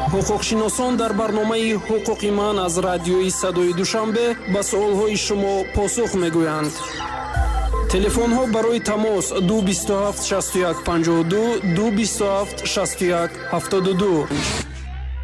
ҳуқуқшиносон дар барномаи ҳуқуқи ман аз радиои Садои Душанбе ба суолҳои шумо посух мегӯянд. телефонҳо барои тамос 227 61 52 227 61 72.